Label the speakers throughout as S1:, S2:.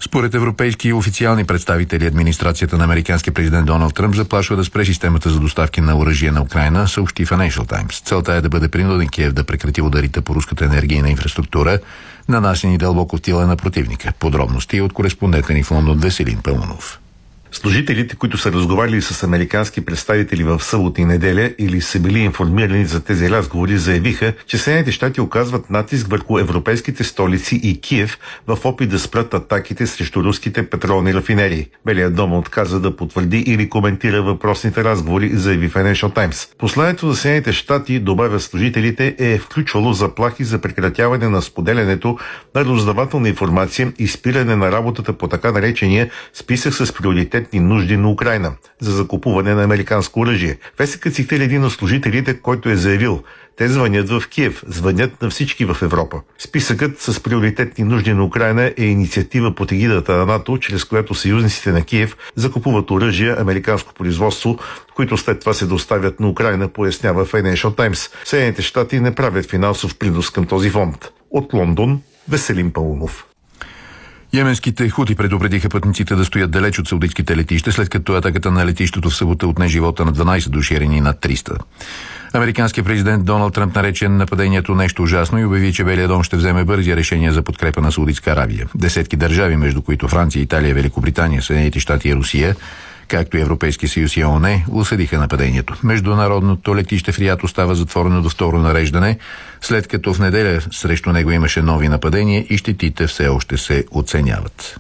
S1: Според европейски и официални представители, администрацията на американския президент Доналд Тръмп заплашва да спре системата за доставки на оръжие на Украйна, съобщи Financial Times. Целта е да бъде принуден Киев да прекрати ударите по руската енергийна инфраструктура, нанасени дълбоко в тила на противника. Подробности от кореспондента ни в Лондон Веселин Пълнов.
S2: Служителите, които са разговаряли с американски представители в събота и неделя или са били информирани за тези разговори, заявиха, че Съединените щати оказват натиск върху европейските столици и Киев в опит да спрат атаките срещу руските петролни рафинерии. Белият дом отказа да потвърди или коментира въпросните разговори, заяви Financial Times. Посланието за Съединените щати, добавя служителите, е включвало заплахи за прекратяване на споделянето на разузнавателна информация и спиране на работата по така наречения списък с приоритетни нужди на Украйна за закупуване на американско оръжие. Вестникът цитира един от служителите, който е заявил: те звънят в Киев, звънят на всички в Европа. Списъкът с приоритетни нужди на Украйна е инициатива под егидата на НАТО, чрез която съюзниците на Киев закупуват оръжие американско производство, които след това се доставят на Украйна, пояснява Financial Times. Съединените щати не правят финансов принос към този фонд. От Лондон, Веселин Пълнов.
S1: Йеменските хути предупредиха пътниците да стоят далеч от саудитските летища, след като атаката на летището в събота отне живота на 12 души, ранени над 300. Американският президент Доналд Тръмп нарече нападението нещо ужасно и обяви, че Белият дом ще вземе бързи решения за подкрепа на Саудитска Арабия. Десетки държави, между които Франция, Италия, Великобритания, Съединените щати и Русия, както и Европейския съюз и ООН, осъдиха нападението. Международното летище в Риад остава затворено до второ нареждане, след като в неделя срещу него имаше нови нападения и щетите все още се оценяват.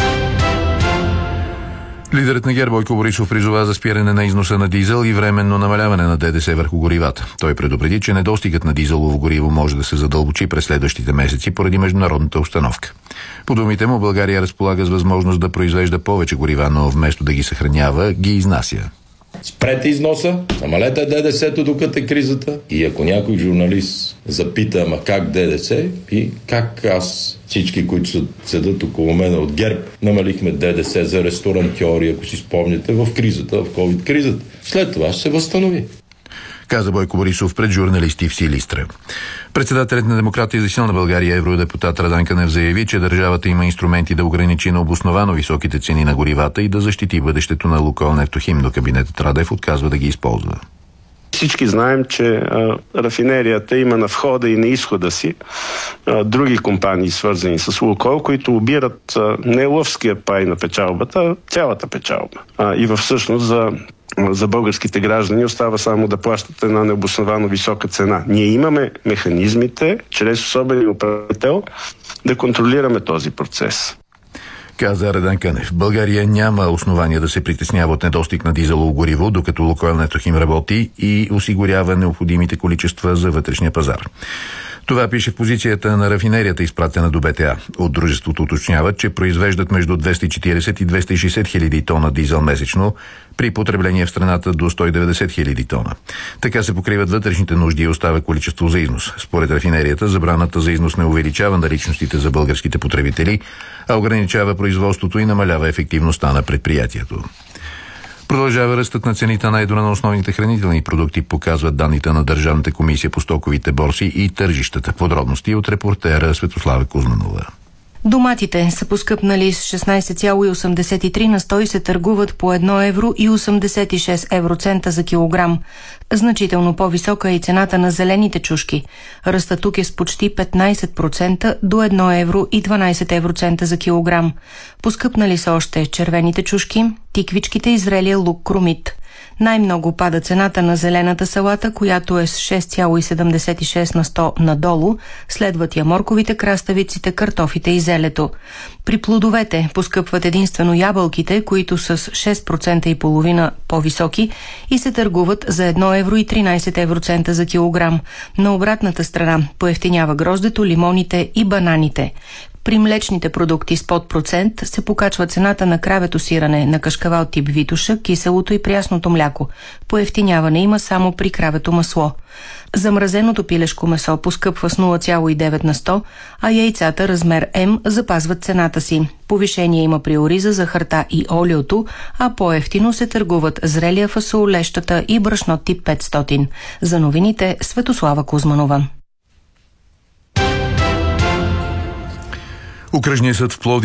S1: Лидерът на ГЕРБ Бойко Борисов призова за спиране на износа на дизел и временно намаляване на ДДС върху горивата. Той предупреди, че недостигът на дизелово гориво може да се задълбочи през следващите месеци поради международната обстановка. По думите му, България разполага с възможност да произвежда повече горива, но вместо да ги съхранява, ги изнася.
S3: Спрете износа, намалете ДДС-то докато е кризата и ако някой журналист запита, ама как ДДС и как аз, всички, които седат около мен от ГЕРБ, намалихме ДДС за ресторантьори, ако си спомняте, в кризата, в COVID-кризата. След това ще се възстанови,
S1: каза Бойко Борисов пред журналисти в Силистра. Председателят на Демократи за силна България, евродепутат Радан Кънев, заяви, че държавата има инструменти да ограничи необосновано високите цени на горивата и да защити бъдещето на Лукойл Нефтохим, но кабинетът Радев отказва да ги използва.
S4: Всички знаем, че рафинерията има на входа и на изхода си други компании, свързани с Лукойл, които обират не лъвския пай на печалбата, а цялата печалба. И всъщност за българските граждани остава само да плащат една необосновано висока цена. Ние имаме механизмите, чрез особен управител, да контролираме този процес,
S1: каза Радан Кънев. България няма основания да се притеснява от недостиг на дизелово гориво, докато Лукойл Нефтохим работи и осигурява необходимите количества за вътрешния пазар. Това пише в позицията на рафинерията, изпратена до БТА. От дружеството уточняват, че произвеждат между 240 и 260 хиляди тона дизел месечно, при потребление в страната до 190 хиляди тона. Така се покриват вътрешните нужди и остава количество за износ. Според рафинерията, забраната за износ не увеличава наличностите за българските потребители, а ограничава производството и намалява ефективността на предприятието. Продължава ръстът на цените на едро на основните хранителни продукти, показват данните на Държавната комисия по стоковите борси и тържищата. Подробности от репортера Светослава Кузманова.
S5: Доматите са поскъпнали с 16,83 на 100 и се търгуват по 1 евро и 86 евроцента за килограм. Значително по-висока е и цената на зелените чушки. Ръстът тук е с почти 15% до 1 евро и 12 евроцента за килограм. Поскъпнали са още червените чушки, тиквичките и зрелия лук кромит. Най-много пада цената на зелената салата, която е с 6,76 на 100 надолу, следват я морковите, краставиците, картофите и зелето. При плодовете поскъпват единствено ябълките, които са с 6,5% по-високи и се търгуват за 1 евро и 13 евроцента за килограм. На обратната страна поевтинява гроздето, лимоните и бананите. При млечните продукти с под процент се покачва цената на кравето сирене, на кашкавал тип Витуша, киселото и прясното мляко. Поевтиняване има само при кравето масло. Замразеното пилешко месо поскъпва с 0,9 на 100, а яйцата размер М запазват цената си. Повишение има при ориза, захарта и олиото, а по-евтино се търгуват зрелия фасол, лещата и брашно тип 500. За новините Светослава Кузманова.
S1: Окръжният съд в Пловдив